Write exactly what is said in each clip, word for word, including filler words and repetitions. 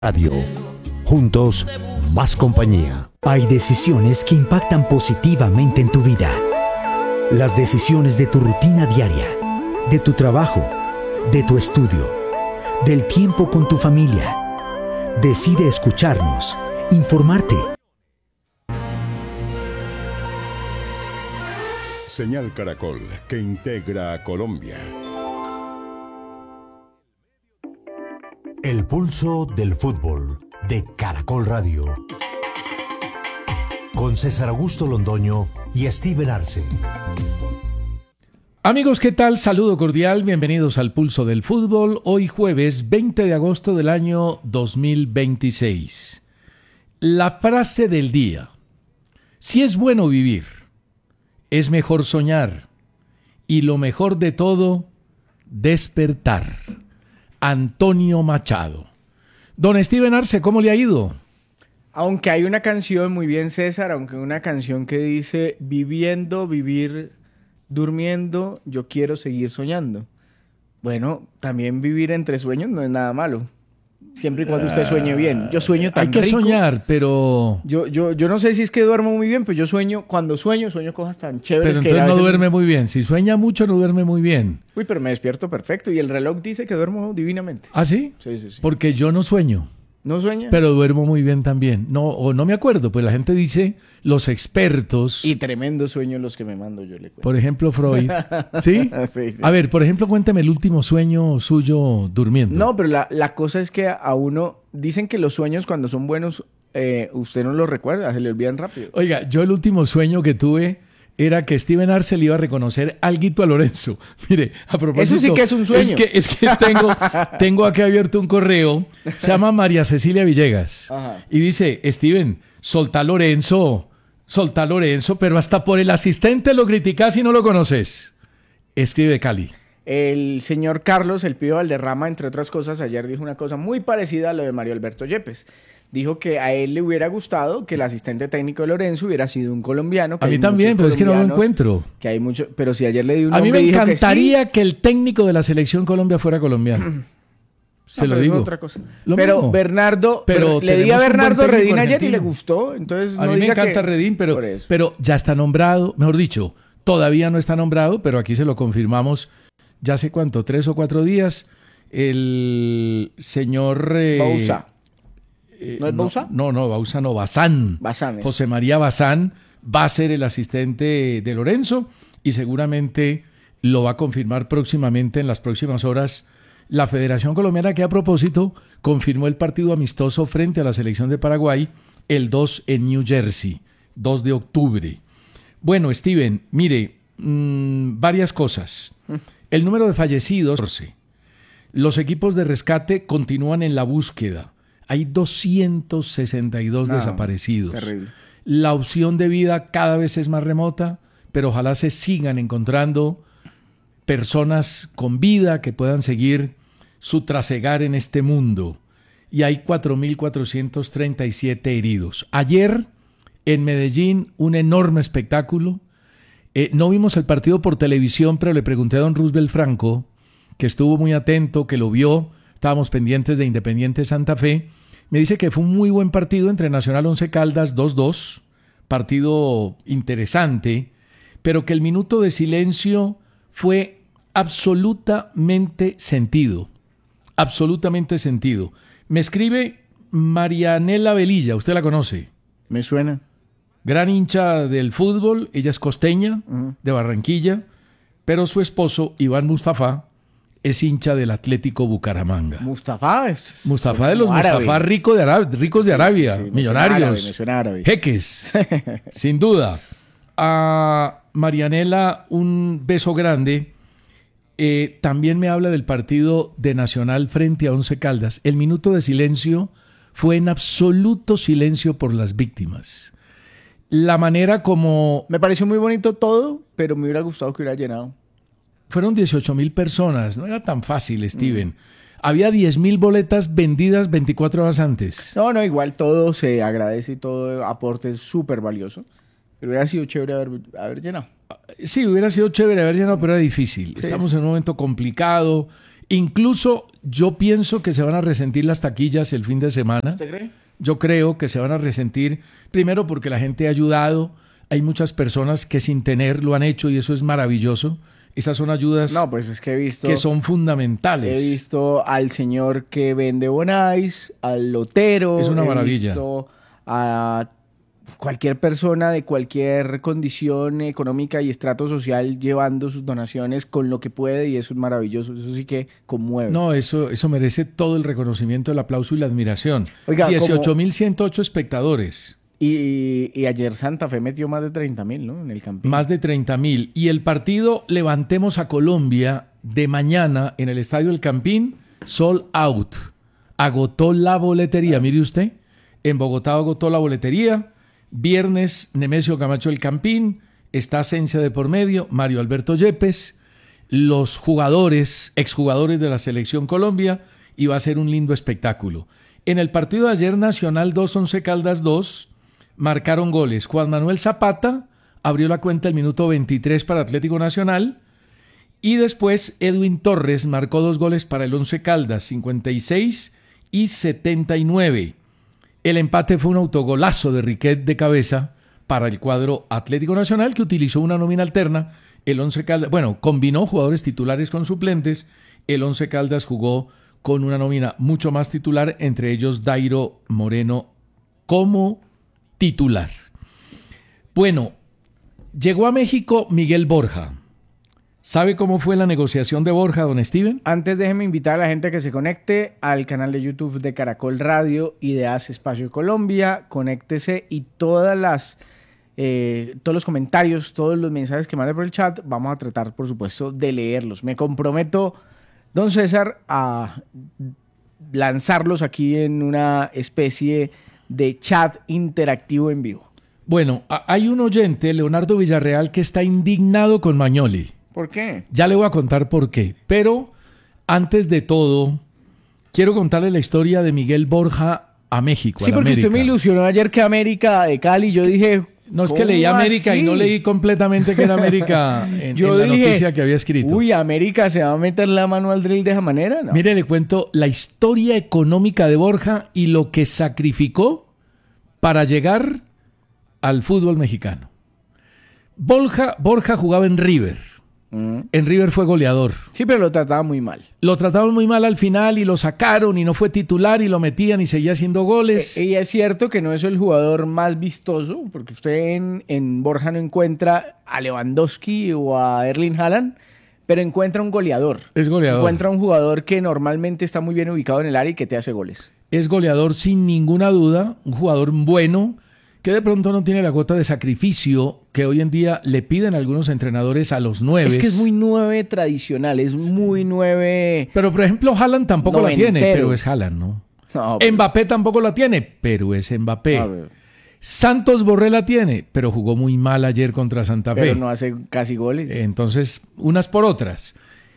Radio. Juntos, más compañía. Hay decisiones que impactan positivamente en tu vida. Las decisiones de tu rutina diaria, de tu trabajo, de tu estudio, del tiempo con tu familia. Decide escucharnos, informarte. Señal Caracol, que integra a Colombia. El pulso del fútbol de Caracol Radio. Con César Augusto Londoño y Steven Arce. Amigos, ¿qué tal? Saludo cordial, bienvenidos al Pulso del Fútbol, hoy jueves veinte de agosto del año dos mil veintiséis. La frase del día: si es bueno vivir, es mejor soñar, y lo mejor de todo, despertar. Antonio Machado. Don Steven Arce, ¿cómo le ha ido? Aunque hay una canción, muy bien César, aunque una canción que dice: viviendo, vivir, durmiendo, yo quiero seguir soñando. Bueno, también vivir entre sueños no es nada malo. Siempre y cuando usted sueñe bien. Yo sueño tan rico. Hay que rico. soñar, pero... Yo, yo, yo no sé si es que duermo muy bien, pero yo sueño, cuando sueño, sueño cosas tan chéveres Pero que entonces a no veces... duerme muy bien. Si sueña mucho, no duerme muy bien. Uy, pero me despierto perfecto y el reloj dice que duermo divinamente. ¿Ah, sí? Sí, sí, sí. Porque yo no sueño. ¿No sueña? Pero duermo muy bien también. No, o no me acuerdo, pues la gente dice, los expertos... Y tremendos sueños los que me mando, yo le cuento. Por ejemplo, Freud. ¿Sí? Sí, sí. A ver, por ejemplo, cuénteme el último sueño suyo durmiendo. No, pero la, la cosa es que a uno... Dicen que los sueños cuando son buenos, eh, usted no los recuerda, se le olvidan rápido. Oiga, yo el último sueño que tuve era que Steven Arce le iba a reconocer alguito a Lorenzo. Mire, a propósito... Eso sí que es un sueño. Es que, es que tengo, tengo aquí abierto un correo, se llama María Cecilia Villegas. Ajá. Y dice: Steven, soltá a Lorenzo, soltá a Lorenzo, pero hasta por el asistente lo criticás y no lo conoces. Escribe Cali. El señor Carlos, el Pío Valderrama, entre otras cosas, ayer dijo una cosa muy parecida a lo de Mario Alberto Yepes. Dijo que a él le hubiera gustado que el asistente técnico de Lorenzo hubiera sido un colombiano. Que A mí hay también, pero es que no lo encuentro. Que hay mucho, pero si ayer le di un A mí nombre me y dijo encantaría que, que, sí, que el técnico de la selección Colombia fuera colombiano. Se no, lo pero digo. es otra cosa. Lo pero mismo. Bernardo, Pero Ber- le di a tenemos un buen Bernardo técnico Redín ayer y argentino. le gustó. Entonces A no mí me diga encanta que- Redín, pero, por eso. pero ya está nombrado, mejor dicho, todavía no está nombrado, pero aquí se lo confirmamos ya hace cuánto, tres o cuatro días, el señor... eh, Bauza. eh, ¿No es Bauza? No, no, Bauza no, Bazán. Bazán es. José María Bazán va a ser el asistente de Lorenzo y seguramente lo va a confirmar próximamente, en las próximas horas, la Federación Colombiana, que a propósito confirmó el partido amistoso frente a la selección de Paraguay el dos en New Jersey, dos de octubre. Bueno, Steven, mire, mmm, varias cosas. El número de fallecidos, catorce. Los equipos de rescate continúan en la búsqueda. Hay doscientos sesenta y dos No, desaparecidos. terrible. La opción de vida cada vez es más remota, pero ojalá se sigan encontrando personas con vida que puedan seguir su trasegar en este mundo. Y hay cuatro mil cuatrocientos treinta y siete heridos. Ayer, en Medellín, un enorme espectáculo. Eh, no vimos el partido por televisión, pero le pregunté a don Roosevelt Franco, que estuvo muy atento, que lo vio. Estábamos pendientes de Independiente Santa Fe. Me dice que fue un muy buen partido entre Nacional Once Caldas dos dos, partido interesante, pero que el minuto de silencio fue absolutamente sentido, absolutamente sentido. Me escribe Marianela Velilla, usted la conoce, Me suena. gran hincha del fútbol, ella es costeña, Ujú. de Barranquilla, pero su esposo, Iván Mustafa, es hincha del Atlético Bucaramanga. Mustafa es... Mustafa de los como árabe. Mustafa rico de Arab- ricos de Arabia, Sí, sí, me millonarios, suena árabe, me suena árabe. jeques, sin duda. A Marianela, un beso grande. Eh, también me habla del partido de Nacional frente a Once Caldas. El minuto de silencio fue en absoluto silencio por las víctimas. La manera como... Me pareció muy bonito todo, pero me hubiera gustado que hubiera llenado. Fueron dieciocho mil personas, no era tan fácil, Steven. Mm. Había diez mil boletas vendidas veinticuatro horas antes. No, no, igual todo se agradece y todo aporte es súper valioso. Pero hubiera sido chévere haber, haber llenado. Sí, hubiera sido chévere haber llenado, pero era difícil. Sí. Estamos en un momento complicado. Incluso yo pienso que se van a resentir las taquillas el fin de semana. ¿Usted cree? Yo creo que se van a resentir, primero porque la gente ha ayudado, hay muchas personas que sin tener lo han hecho y eso es maravilloso. Esas son ayudas No, pues es que he visto... que son fundamentales. He visto al señor que vende bonais, al lotero. Es una he maravilla. visto a cualquier persona de cualquier condición económica y estrato social llevando sus donaciones con lo que puede y eso es maravilloso. Eso sí que conmueve. No, eso, eso merece todo el reconocimiento, el aplauso y la admiración. Oiga, dieciocho mil ciento ocho espectadores. Y, y ayer Santa Fe metió más de treinta mil, ¿no? En el Campín. Más de treinta mil. Y el partido Levantemos a Colombia de mañana en el Estadio El Campín, sold out. Agotó la boletería. Mire usted, en Bogotá agotó la boletería. Viernes, Nemesio Camacho El Campín. Está Asensio de por medio, Mario Alberto Yepes. Los jugadores, exjugadores de la Selección Colombia. Y va a ser un lindo espectáculo. En el partido de ayer, Nacional dos, Once Caldas dos. Marcaron goles. Juan Manuel Zapata abrió la cuenta el minuto veintitrés para Atlético Nacional y después Edwin Torres marcó dos goles para el Once Caldas, cincuenta y seis y setenta y nueve. El empate fue un autogolazo de Riquet de cabeza para el cuadro Atlético Nacional que utilizó una nómina alterna. El Once Caldas, bueno, combinó jugadores titulares con suplentes. El Once Caldas jugó con una nómina mucho más titular, entre ellos Dairo Moreno como titular. Bueno, llegó a México Miguel Borja. ¿Sabe cómo fue la negociación de Borja, don Steven? Antes déjeme invitar a la gente que se conecte al canal de YouTube de Caracol Radio y de Hace Espacio Colombia. Conéctese y todas las, eh, todos los comentarios, todos los mensajes que mande por el chat, vamos a tratar, por supuesto, de leerlos. Me comprometo, don César, a lanzarlos aquí en una especie de chat interactivo en vivo. Bueno, a- hay un oyente, Leonardo Villarreal, que está indignado con Magnoli. ¿Por qué? Ya le voy a contar por qué. Pero antes de todo, quiero contarle la historia de Miguel Borja a México. Sí, a la porque América. usted me ilusionó ayer que América de Cali. Yo dije... No es que ¿cómo leí América y no así? leí completamente que era América en, Yo en la dije, noticia que había escrito. Uy, América se va a meter la mano al drill de esa manera, ¿no? Mire, le cuento la historia económica de Borja y lo que sacrificó para llegar al fútbol mexicano. Borja, Borja jugaba en River. Mm. En River fue goleador. Sí, pero lo trataba muy mal. Lo trataron muy mal al final y lo sacaron y no fue titular y lo metían y seguía haciendo goles. Y es cierto que no es el jugador más vistoso, porque usted en, en Borja no encuentra a Lewandowski o a Erling Haaland, pero encuentra un goleador. Es goleador. Encuentra un jugador que normalmente está muy bien ubicado en el área y que te hace goles. Es goleador sin ninguna duda, un jugador bueno, que de pronto no tiene la gota de sacrificio que hoy en día le piden algunos entrenadores a los nueve. Es que es muy nueve tradicional, es muy nueve... Pero por ejemplo Haaland tampoco la Noventero. tiene, pero es Haaland, ¿no? No, pero- Mbappé tampoco la tiene, pero es A Mbappé. ver, Santos Borré la tiene, pero jugó muy mal ayer contra Santa Fe. pero no hace casi goles. Entonces, unas por otras.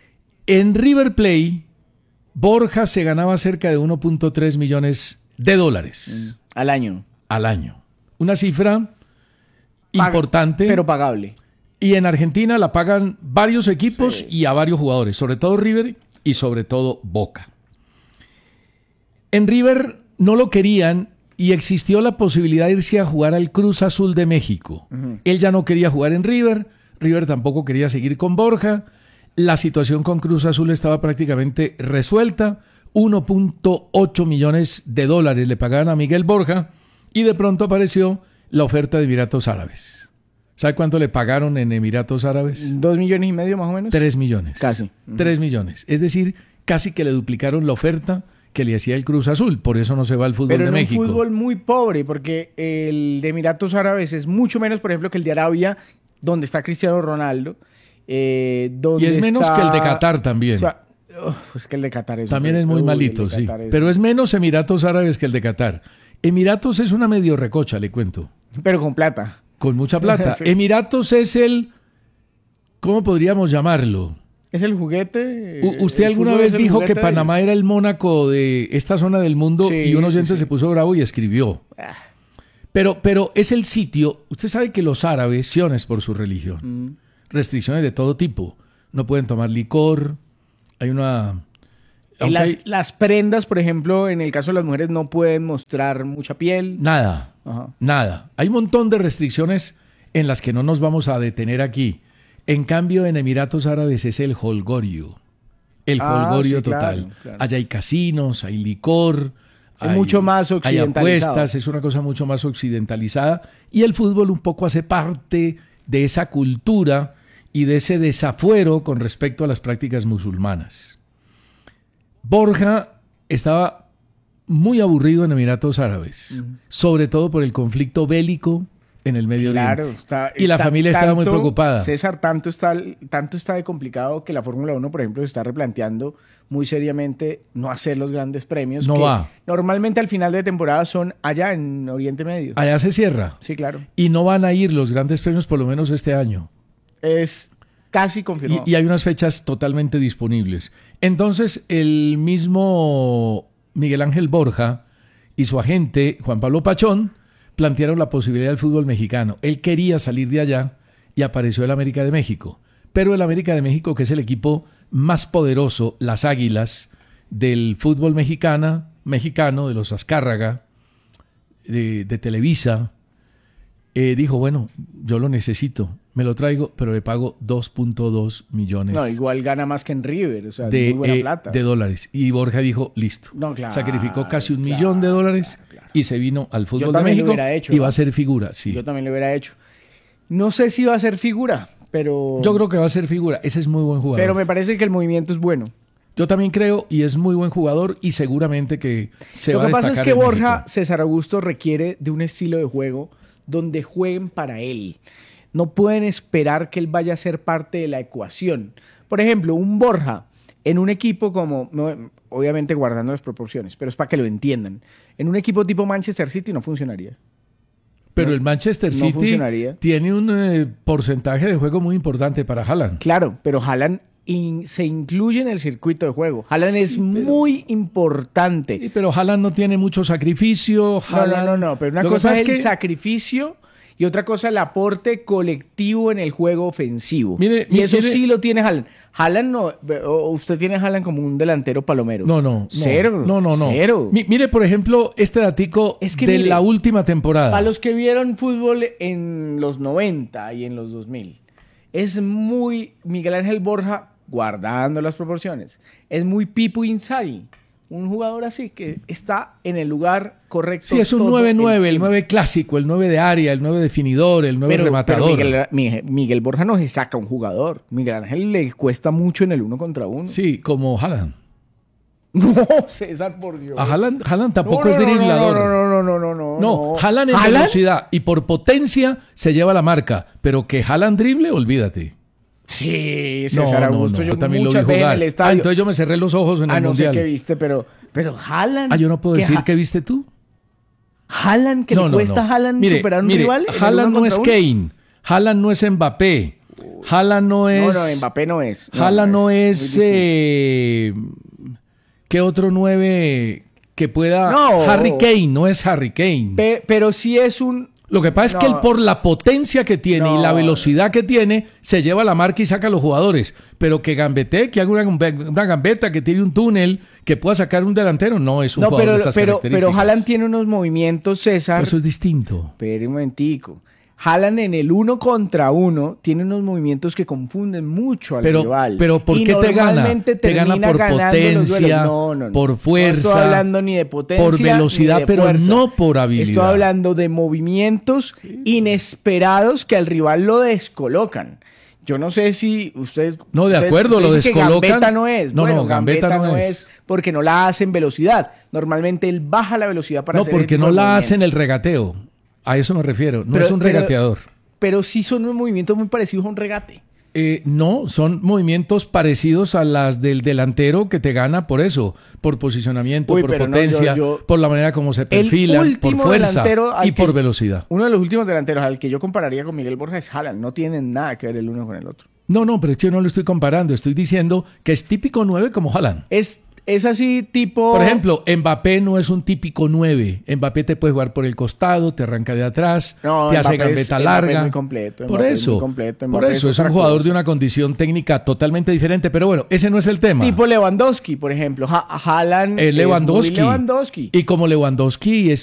En River Plate, Borja se ganaba cerca de uno punto tres millones de dólares Al año. al año. Una cifra Paga- importante. Pero pagable. Y en Argentina la pagan varios equipos Sí. y a varios jugadores, sobre todo River y sobre todo Boca. En River no lo querían y existió la posibilidad de irse a jugar al Cruz Azul de México. Ujú. Él ya no quería jugar en River, River tampoco quería seguir con Borja. La situación con Cruz Azul estaba prácticamente resuelta. uno punto ocho millones de dólares le pagaban a Miguel Borja y de pronto apareció la oferta de Emiratos Árabes. ¿Sabe cuánto le pagaron en Emiratos Árabes? Dos millones y medio más o menos. Tres millones. Casi. Tres millones. Es decir, casi que le duplicaron la oferta que le hacía el Cruz Azul. Por eso no se va al fútbol Pero de en México. un fútbol muy pobre, porque el de Emiratos Árabes es mucho menos, por ejemplo, que el de Arabia, donde está Cristiano Ronaldo. eh, donde Y es menos está- que el de Qatar también. O sea, uf, es que el de Qatar es... También es muy uy, el de malito, sí. Qatar es- Pero es menos Emiratos Árabes que el de Qatar. Emiratos es una medio recocha, le cuento. Pero con plata. Con mucha plata. Sí. Emiratos es el... ¿Cómo podríamos llamarlo? ¿Es el juguete? U- ¿Usted ¿El alguna fútbol vez es el dijo que juguete de Panamá era el Mónaco de esta zona del mundo Sí, y un sí, oyente sí. se puso bravo y escribió? Ah. Pero, pero es el sitio... Usted sabe que los árabes, restricciones por su religión, Mm. restricciones de todo tipo. No pueden tomar licor, hay una Aunque las, hay- las prendas, por ejemplo, en el caso de las mujeres no pueden mostrar mucha piel. Nada, Ajá. nada. Hay un montón de restricciones en las que no nos vamos a detener aquí. En cambio, en Emiratos Árabes es el holgorio. El Ah, holgorio sí, claro, total. claro. Allá hay casinos, hay licor. Es hay- mucho más Hay occidentalizado. apuestas, es una cosa mucho más occidentalizada. Y el fútbol un poco hace parte de esa cultura y de ese desafuero con respecto a las prácticas musulmanas. Borja estaba muy aburrido en Emiratos Árabes, sobre todo por el conflicto bélico en el Medio Claro, Oriente. está- y la ta- familia estaba muy tanto, preocupada. César, tanto está, tanto está de complicado que la Fórmula uno, por ejemplo, se está replanteando muy seriamente no hacer los grandes premios. No que va. Normalmente al final de temporada son allá en Oriente Medio. Allá se cierra. Sí, claro. Y no van a ir los grandes premios por lo menos este año. Es casi Y, confirmado. y hay unas fechas totalmente disponibles. Entonces, el mismo Miguel Ángel Borja y su agente, Juan Pablo Pachón, plantearon la posibilidad del fútbol mexicano. Él quería salir de allá y apareció el América de México. Pero el América de México, que es el equipo más poderoso, las Águilas, del fútbol mexicana, mexicano, de los Azcárraga, de, de Televisa, eh, dijo, bueno, yo lo necesito, me lo traigo, pero le pago dos punto dos millones No, igual gana más que en River, o sea, de, muy buena eh, plata. de dólares. Y Borja dijo, listo. No, claro, Sacrificó casi un claro, millón de dólares claro, claro. y se vino al fútbol de también lo México hubiera hecho, y ¿no? va a ser figura, sí. Yo Yo, también lo hubiera hecho. No sé si va a ser figura, pero... creo que va a ser figura. Ese es muy buen jugador. Pero me parece que el movimiento es bueno. Yo también creo y es muy buen jugador y seguramente que se Lo va a que pasa es destacar que en Borja México. César Augusto requiere de un estilo de juego donde jueguen para él. No pueden esperar que él vaya a ser parte de la ecuación. Por ejemplo, un Borja en un equipo como, no, obviamente guardando las proporciones, pero es para que lo entiendan. En un equipo tipo Manchester City no funcionaría. Pero no- el Manchester no City funcionaría. tiene un eh, porcentaje de juego muy importante para Haaland. Claro, pero Haaland in- se incluye en el circuito de juego. Haaland es muy importante. Sí, pero Haaland no tiene mucho sacrificio. No, no, Haaland- no, no, pero una Lo que cosa pasa es el sacrificio y otra cosa el aporte colectivo en el juego ofensivo. Mire, y mi- eso mire- sí lo tiene Haaland. Haaland no, o usted tiene a Haaland como un delantero palomero. No, no, no. Cero. No, no, no. Cero. Mi- mire, por ejemplo, este datico Es que de mire, la última temporada. Para los que vieron fútbol en los noventa y en los dos mil, es muy Miguel Ángel Borja, guardando las proporciones, es muy Pipo Inzaghi. Un jugador así que está en el lugar correcto. Sí, es un todo nueve nueve, el tiempo. nueve clásico, el nueve de área, el nueve definidor, el nueve Pero, rematador. pero Miguel, Miguel- Miguel Borja no se saca un jugador. Miguel Ángel le cuesta mucho en el uno contra uno. Sí, como Haaland. No, César, por Dios. A Haaland, Haaland tampoco No, es no, no, driblador. No, no, no, no, no, no. No, Haaland en velocidad y por potencia se lleva la marca, pero que Haaland drible, olvídate. Sí, No, César no, Augusto, no, yo, yo también lo vi muchas veces en jugar. el Ah, estadio. entonces yo me cerré los ojos en Ah, el no mundial. sé qué viste, pero, pero Haaland. Ah, yo no puedo que decir Ha- qué viste tú. Haaland, que no, le no, cuesta no. a Haaland Mire, superar a un mire, rival. en el Haaland uno no es contra uno. Kane, Haaland no es Mbappé, Haaland no No, es... no, Mbappé no es. Haaland no muy es... distinto. eh, ¿Qué otro nueve que pueda...? No. Harry Kane, no es Harry Kane. Pe- pero sí es un... Lo que pasa es que No. él, por la potencia que tiene y No. la velocidad que tiene, se lleva la marca y saca a los jugadores. Pero que gambete, que haga una, una gambeta, que tiene un túnel, que pueda sacar un delantero, no es un No, jugador pero, de esas pero, características. pero Haaland tiene unos movimientos, César. Eso es distinto. Espere un momentico. Haaland en el uno contra uno tiene unos movimientos que confunden mucho al Pero, rival. pero ¿por Y qué te gana? normalmente Te gana termina por ganando los duelos. potencia, No, no, no. por No fuerza, estoy hablando ni de potencia por velocidad, ni de pero fuerza. no por habilidad. Estoy hablando de movimientos inesperados que al rival lo descolocan. Yo no sé si ustedes... No, de usted- acuerdo, usted lo dice que descolocan. Gambetta no es. No, Bueno, no, Gambetta no es. porque no la hace en velocidad. Normalmente él baja la velocidad para No, hacer ese porque tipo no de la movimientos. hacen el regateo. A eso me refiero. No Pero- es un pero- regateador. Pero sí son unos movimientos muy parecidos a un regate. Eh, no, son movimientos parecidos a las del delantero que te gana por eso, por posicionamiento, Uy, por pero no, potencia, yo- yo- por la manera como se El perfilan, por último fuerza delantero al y que- por velocidad. Uno de los últimos delanteros al que yo compararía con Miguel Borja es Haaland. No tienen nada que ver el uno con el otro. No, no, pero es que yo no lo estoy comparando, estoy diciendo que es típico nueve como Haaland. Es, es así tipo... Por ejemplo, Mbappé no es un típico nueve. Mbappé te puede jugar por el costado, te arranca de atrás, No, te hace Mbappé es- gambeta Mbappé larga. es muy completo, Por Mbappé es eso, muy completo, por Mbappé eso es es un otra jugador cosa. de una condición técnica totalmente diferente. Pero bueno, ese no es el tema. Tipo Lewandowski, por ejemplo. Ha Haaland Es es Lewandowski. muy Lewandowski. Y como Lewandowski es